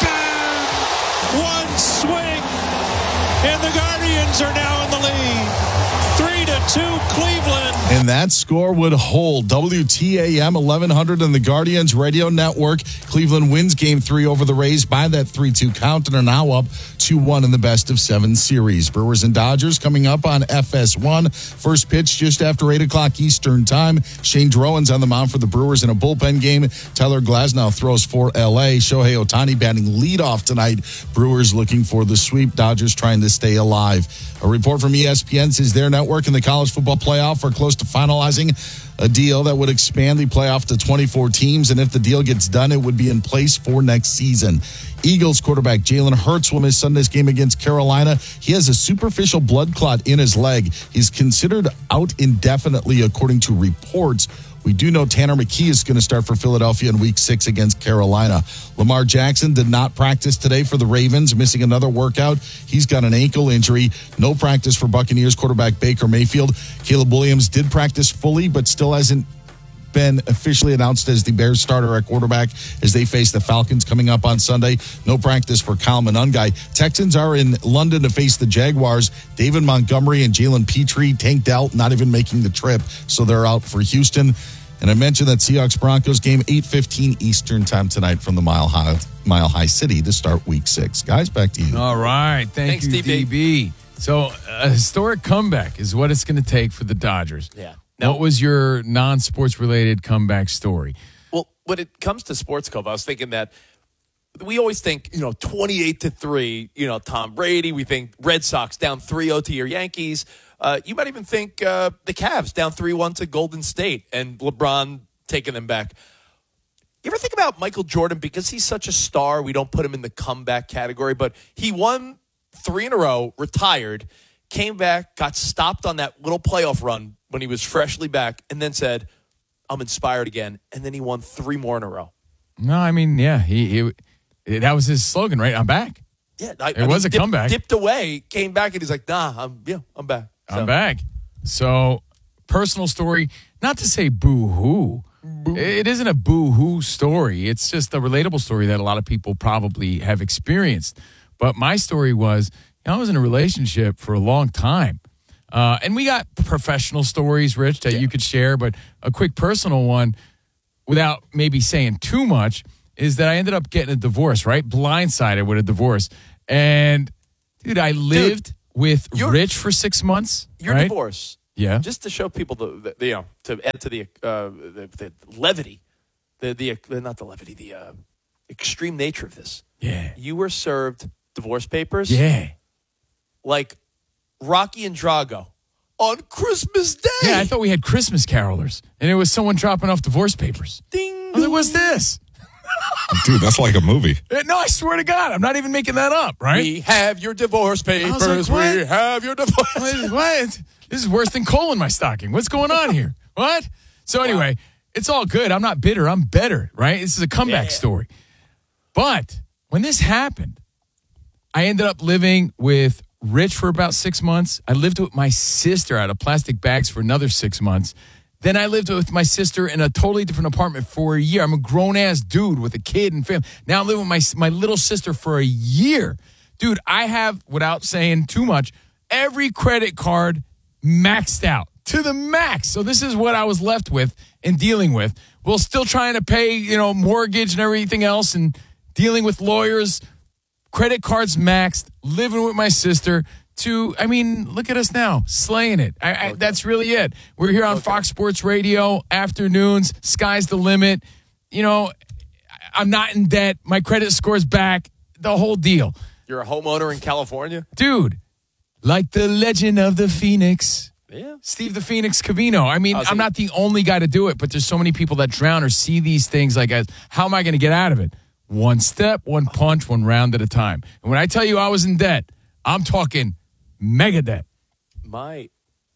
Halpin. One swing, and the Guardians are now in the lead. 3-2 Cleveland. And that score would hold. WTAM 1100 and the Guardians Radio Network. Cleveland wins Game 3 over the Rays by that 3-2 count and are now up 2-1 in the best of 7 series. Brewers and Dodgers coming up on FS1. First pitch just after 8 o'clock Eastern time. Shane Drowan's on the mound for the Brewers in a bullpen game. Tyler Glasnow throws for L.A. Shohei Ohtani batting leadoff tonight. Brewers looking for the sweep. Dodgers trying to stay alive. A report from ESPN says their network and the college football playoff are close to finalizing a deal that would expand the playoff to 24 teams. And if the deal gets done, it would be in place for next season. Eagles quarterback Jalen Hurts will miss Sunday's game against Carolina. He has a superficial blood clot in his leg. He's considered out indefinitely, according to reports. We do know Tanner McKee is going to start for Philadelphia in Week 6 against Carolina. Lamar Jackson did not practice today for the Ravens, missing another workout. He's got an ankle injury. No practice for Buccaneers quarterback Baker Mayfield. Caleb Williams did practice fully, but still hasn't been officially announced as the Bears starter at quarterback as they face the Falcons coming up on Sunday. No practice for Kyle Monangai. Texans are in London to face the Jaguars. David Montgomery and Jalen Petrie, Tank Dell not even making the trip, so they're out for Houston. And I mentioned that Seahawks-Broncos game, 8:15 Eastern time tonight from the Mile High City to start Week 6. Guys, back to you. All right. Thanks, you, DB. So a historic comeback is what it's going to take for the Dodgers. Yeah. What was your non-sports related comeback story? Well, when it comes to Sports Cove, I was thinking that we always think, 28-3, Tom Brady. We think Red Sox down 3-0 to your Yankees. You might even think the Cavs down 3-1 to Golden State and LeBron taking them back. You ever think about Michael Jordan? Because he's such a star, we don't put him in the comeback category, but he won 3 in a row, retired, came back, got stopped on that little playoff run when he was freshly back, and then said, I'm inspired again. And then he won 3 more in a row. No, I mean, yeah, he that was his slogan, right? I'm back. Yeah, it was a comeback. Dipped away, came back, and he's like, nah, I'm back. So. I'm back. So, personal story, not to say boo-hoo. It isn't a boo-hoo story. It's just a relatable story that a lot of people probably have experienced. But my story was, I was in a relationship for a long time. And we got professional stories, Rich, that you could share. But a quick personal one, without maybe saying too much, is that I ended up getting a divorce, right? Blindsided with a divorce. And, dude, I lived with Rich for 6 months. Your right? divorce. Yeah. Just to show people the to add to the levity, not the levity, the extreme nature of this. Yeah. You were served divorce papers. Yeah. Like Rocky and Drago on Christmas Day. Yeah, I thought we had Christmas carolers, and it was someone dropping off divorce papers. Ding. I was like, what's this? Dude, that's like a movie. No, I swear to God, I'm not even making that up, right? We have your divorce papers. Like, we have your divorce. What? This is worse than coal in my stocking. What's going on here? What? So anyway, it's all good. I'm not bitter. I'm better, right? This is a comeback story. But when this happened, I ended up living with Rich for about 6 months. I lived with my sister out of plastic bags for another 6 months. Then I lived with my sister in a totally different apartment for a year. I'm a grown-ass dude with a kid and family. Now I'm living with my little sister for a year. Dude, I have, without saying too much, every credit card maxed out to the max. So this is what I was left with and dealing with. While still trying to pay, mortgage and everything else and dealing with lawyers, credit cards maxed, living with my sister. Look at us now, slaying it. That's really it. We're here on Fox Sports Radio, afternoons, sky's the limit. I'm not in debt. My credit score's back, the whole deal. You're a homeowner in California? Dude, like the legend of the Phoenix. Yeah. Steve the Phoenix Cavino. I'm not the only guy to do it, but there's so many people that drown or see these things like, how am I going to get out of it? One step, one punch, one round at a time. And when I tell you I was in debt, I'm talking mega debt. My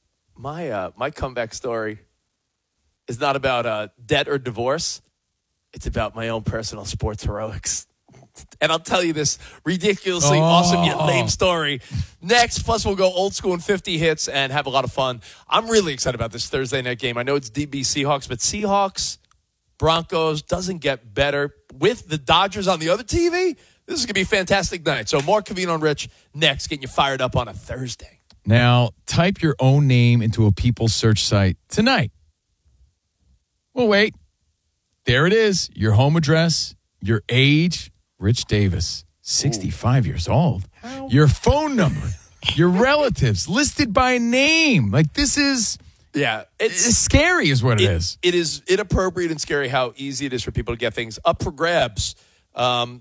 comeback story is not about debt or divorce. It's about my own personal sports heroics. And I'll tell you this ridiculously awesome yet lame story next. Plus, we'll go old school and 50 hits and have a lot of fun. I'm really excited about this Thursday night game. I know it's DB Seahawks, but Seahawks, Broncos doesn't get better. With the Dodgers on the other TV, this is going to be a fantastic night. So more Cavino and Rich next, getting you fired up on a Thursday. Now, type your own name into a People search site tonight. Well, wait. There it is. Your home address, your age, Rich Davis, 65 years old. Your phone number, your relatives, listed by name. Like, this is... Yeah. It's scary is what it is. It is inappropriate and scary how easy it is for people to get things up for grabs. An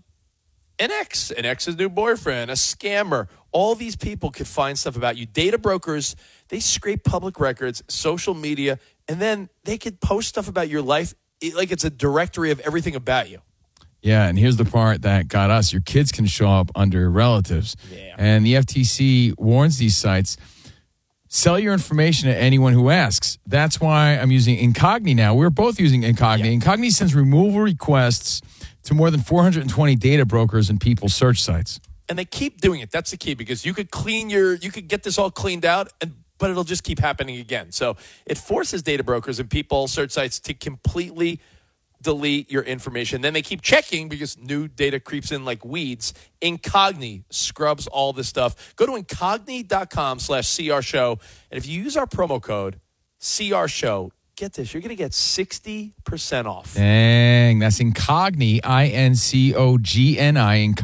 ex's new boyfriend, a scammer. All these people could find stuff about you. Data brokers, they scrape public records, social media, and then they could post stuff about your life like it's a directory of everything about you. Yeah, and here's the part that got us. Your kids can show up under relatives. Yeah. And the FTC warns these sites, sell your information to anyone who asks. That's why I'm using Incogni now. We're both using Incogni. Yeah. Incogni sends removal requests to more than 420 data brokers and people search sites. And they keep doing it. That's the key, because you could get this all cleaned out, but it'll just keep happening again. So it forces data brokers and people search sites to completely delete your information. Then they keep checking because new data creeps in like weeds. Incogni scrubs all this stuff. Go to incogni.com/CR Show. And if you use our promo code CR Show, get this, you're going to get 60% off. Dang, that's Incogni, INCOGNI,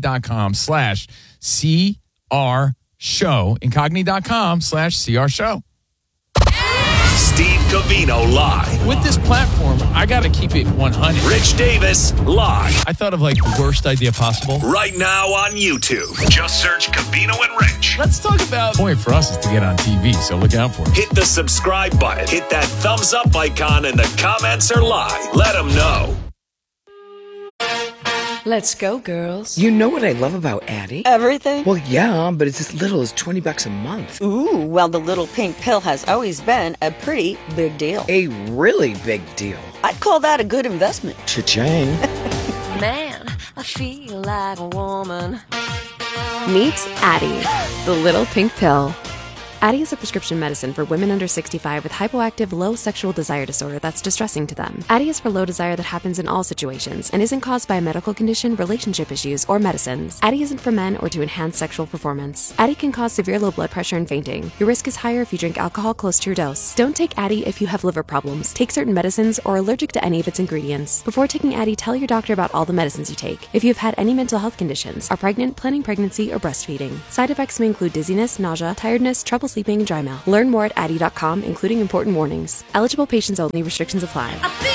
incogni.com/CR Show. Incogni.com/CR Show. Steve Cavino live. With this platform, I got to keep it 100. Rich Davis live. I thought of like the worst idea possible. Right now on YouTube. Just search Cavino and Rich. Let's talk about... The point for us is to get on TV, so look out for it. Hit the subscribe button. Hit that thumbs up icon, and the comments are live. Let them know. Let's go, girls. You know what I love about Addie? Everything? Well, yeah, but it's as little as $20 a month. Ooh, well, the little pink pill has always been a pretty big deal. A really big deal. I'd call that a good investment. Cha-ching. Man, I feel like a woman. Meet Addie, the little pink pill. Addie is a prescription medicine for women under 65 with hypoactive low sexual desire disorder that's distressing to them. Addie is for low desire that happens in all situations and isn't caused by a medical condition, relationship issues, or medicines. Addie isn't for men or to enhance sexual performance. Addie can cause severe low blood pressure and fainting. Your risk is higher if you drink alcohol close to your dose. Don't take Addie if you have liver problems, take certain medicines, or are allergic to any of its ingredients. Before taking Addie, tell your doctor about all the medicines you take. If you have had any mental health conditions, are pregnant, planning pregnancy, or breastfeeding. Side effects may include dizziness, nausea, tiredness, trouble sleeping, and dry mouth. Learn more at Addie.com, including important warnings. Eligible patients only. Restrictions apply.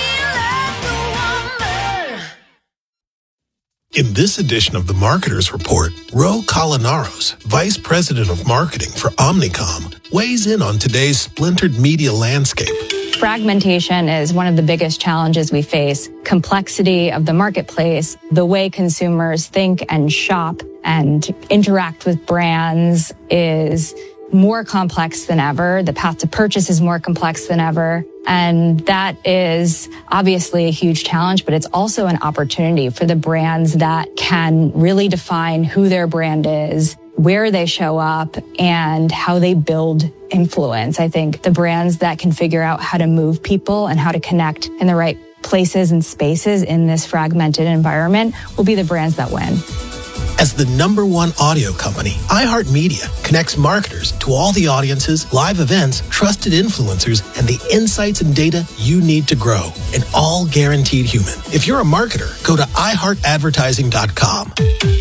In this edition of the Marketer's Report, Ro Colinaros, Vice President of Marketing for Omnicom, weighs in on today's splintered media landscape. Fragmentation is one of the biggest challenges we face. Complexity of the marketplace, the way consumers think and shop and interact with brands is more complex than ever. The path to purchase is more complex than ever. And that is obviously a huge challenge, but it's also an opportunity for the brands that can really define who their brand is, where they show up, and how they build influence. I think the brands that can figure out how to move people and how to connect in the right places and spaces in this fragmented environment will be the brands that win. As the #1 audio company, iHeartMedia connects marketers to all the audiences, live events, trusted influencers, and the insights and data you need to grow. And all guaranteed human. If you're a marketer, go to iHeartAdvertising.com.